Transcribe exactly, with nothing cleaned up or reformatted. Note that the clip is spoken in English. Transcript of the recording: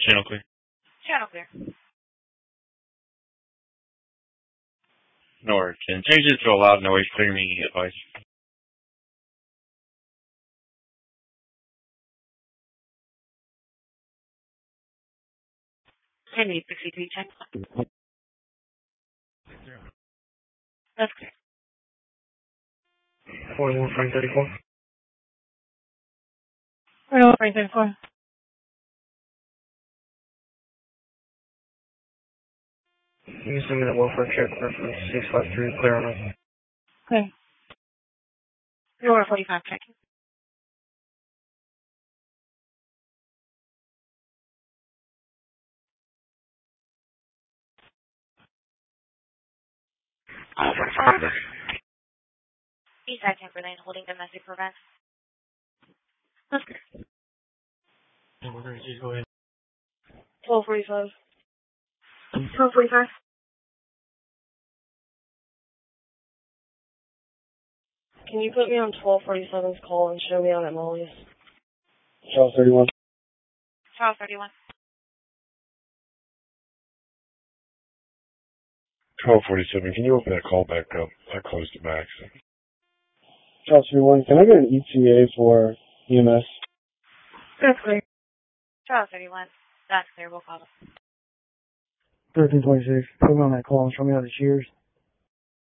Channel clear. Channel clear. North. And change it to a loud noise, clear me advice. ten eight sixty-three, check. That's clear. forty-one frame thirty-four. forty-one frame thirty-four. You can send me that welfare check reference six five three, clear on it. Clear. Lower forty-five, check. Eastside Camper Lane, holding domestic prevent. That's clear. And we're going to just go ahead. twelve forty-five. twelve forty-five. Can you put me on twelve forty-seven's call and show me on at Molly's? Charles thirty-one. Charles thirty-one. twelve forty-seven, can you open that call back up? I closed it by accident. Charles thirty-one, can I get an E T A for E M S? That's clear. Charles thirty-one. That's clear. We'll call them. thirteen twenty-six, put me on that call and show me how to cheers.